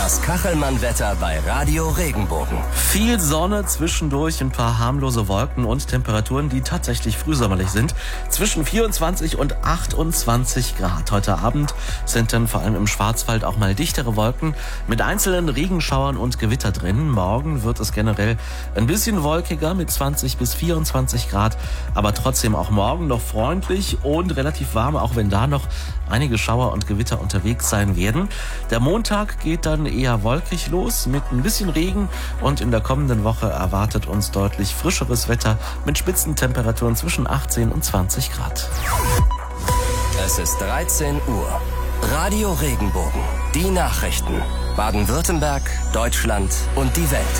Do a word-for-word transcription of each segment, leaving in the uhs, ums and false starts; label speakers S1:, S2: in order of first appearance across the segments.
S1: Das Kachelmann-Wetter bei Radio Regenbogen.
S2: Viel Sonne, zwischendurch ein paar harmlose Wolken und Temperaturen, die tatsächlich frühsommerlich sind. Zwischen vierundzwanzig und achtundzwanzig Grad. Heute Abend sind dann vor allem im Schwarzwald auch mal dichtere Wolken mit einzelnen Regenschauern und Gewitter drin. Morgen wird es generell ein bisschen wolkiger mit zwanzig bis vierundzwanzig Grad, aber trotzdem auch morgen noch freundlich und relativ warm, auch wenn da noch einige Schauer und Gewitter unterwegs sein werden. Der Montag geht dann eher wolkig los mit ein bisschen Regen und in der kommenden Woche erwartet uns deutlich frischeres Wetter mit Spitzentemperaturen zwischen achtzehn und zwanzig Grad.
S1: Es ist dreizehn Uhr. Radio Regenbogen. Die Nachrichten. Baden-Württemberg, Deutschland und die Welt.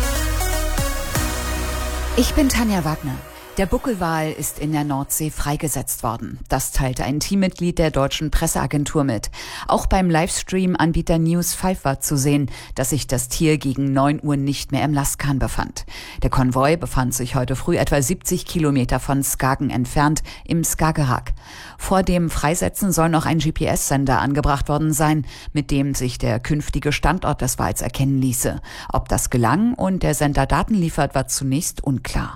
S3: Ich bin Tanja Wagner. Der Buckelwal ist in der Nordsee freigesetzt worden. Das teilte ein Teammitglied der deutschen Presseagentur mit. Auch beim Livestream-Anbieter News fünf war zu sehen, dass sich das Tier gegen neun Uhr nicht mehr im Lastkahn befand. Der Konvoi befand sich heute früh etwa siebzig Kilometer von Skagen entfernt im Skagerrak. Vor dem Freisetzen soll noch ein G P S-Sender angebracht worden sein, mit dem sich der künftige Standort des Wals erkennen ließe. Ob das gelang und der Sender Daten liefert, war zunächst unklar.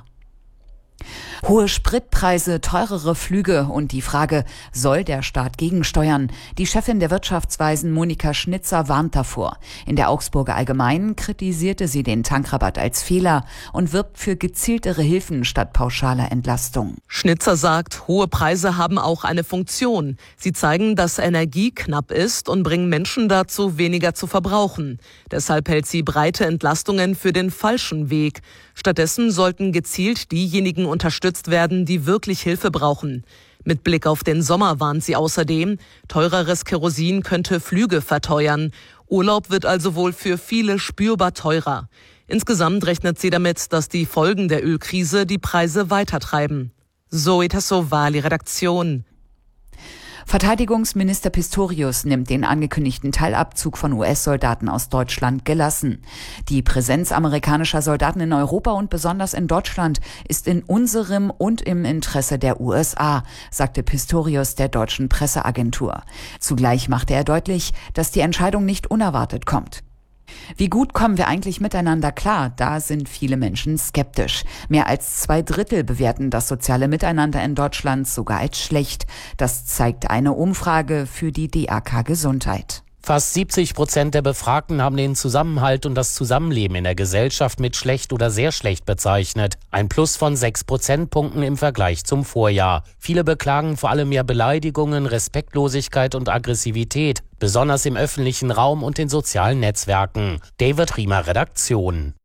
S3: Hohe Spritpreise, teurere Flüge und die Frage, soll der Staat gegensteuern? Die Chefin der Wirtschaftsweisen Monika Schnitzer warnt davor. In der Augsburger Allgemeinen kritisierte sie den Tankrabatt als Fehler und wirbt für gezieltere Hilfen statt pauschaler Entlastung.
S4: Schnitzer sagt, hohe Preise haben auch eine Funktion. Sie zeigen, dass Energie knapp ist und bringen Menschen dazu, weniger zu verbrauchen. Deshalb hält sie breite Entlastungen für den falschen Weg. Stattdessen sollten gezielt diejenigen unterstützt werden, die wirklich Hilfe brauchen. Mit Blick auf den Sommer warnt sie außerdem, teureres Kerosin könnte Flüge verteuern. Urlaub wird also wohl für viele spürbar teurer. Insgesamt rechnet sie damit, dass die Folgen der Ölkrise die Preise weitertreiben. Zoe Tassovali, Redaktion.
S3: Verteidigungsminister Pistorius nimmt den angekündigten Teilabzug von U S-Soldaten aus Deutschland gelassen. Die Präsenz amerikanischer Soldaten in Europa und besonders in Deutschland ist in unserem und im Interesse der U S A, sagte Pistorius der deutschen Presseagentur. Zugleich machte er deutlich, dass die Entscheidung nicht unerwartet kommt. Wie gut kommen wir eigentlich miteinander klar? Da sind viele Menschen skeptisch. Mehr als zwei Drittel bewerten das soziale Miteinander in Deutschland sogar als schlecht. Das zeigt eine Umfrage für die D A K Gesundheit.
S5: Fast siebzig Prozent der Befragten haben den Zusammenhalt und das Zusammenleben in der Gesellschaft mit schlecht oder sehr schlecht bezeichnet. Ein Plus von sechs Prozentpunkten im Vergleich zum Vorjahr. Viele beklagen vor allem mehr Beleidigungen, Respektlosigkeit und Aggressivität, besonders im öffentlichen Raum und in sozialen Netzwerken. David Riemer, Redaktion.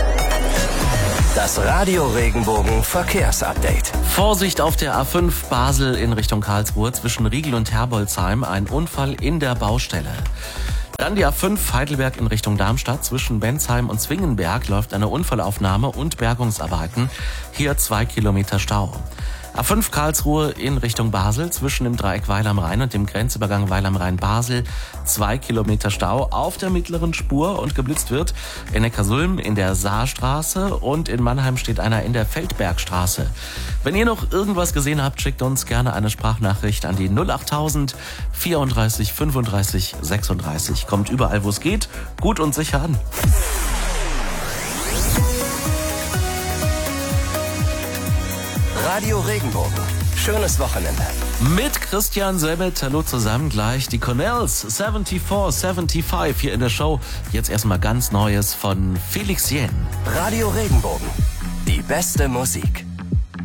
S1: Das Radio Regenbogen Verkehrsupdate.
S2: Vorsicht auf der A fünf Basel in Richtung Karlsruhe zwischen Riegel und Herbolzheim. Ein Unfall in der Baustelle. Dann die A fünf Heidelberg in Richtung Darmstadt. Zwischen Bensheim und Zwingenberg läuft eine Unfallaufnahme und Bergungsarbeiten. Hier zwei Kilometer Stau. A fünf Karlsruhe in Richtung Basel zwischen dem Dreieck Weil am Rhein und dem Grenzübergang Weil am Rhein-Basel. Zwei Kilometer Stau auf der mittleren Spur und geblitzt wird in Neckarsulm in der Saarstraße und in Mannheim steht einer in der Feldbergstraße. Wenn ihr noch irgendwas gesehen habt, schickt uns gerne eine Sprachnachricht an die null achttausend vierunddreißig fünfunddreißig sechsunddreißig. Kommt überall, wo es geht, gut und sicher an.
S1: Radio Regenbogen. Schönes Wochenende.
S2: Mit Christian Sebet, hallo zusammen, gleich die Cornells, vierundsiebzig, fünfundsiebzig hier in der Show. Jetzt erstmal ganz Neues von Felix Jähn.
S1: Radio Regenbogen. Die beste Musik.